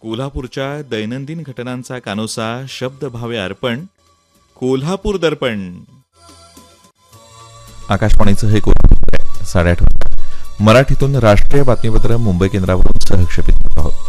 कोल्हापूरच्या दैनंदिन घटनांचा कानोसा शब्दभावे अर्पण. कोल्हापूर दर्पण. आकाशवाणीचं हे कोल्हापूर 8:30 मराठीतून राष्ट्रीय बातमीपत्र मुंबई केंद्रावरून सहक्षेपित करत आहोत.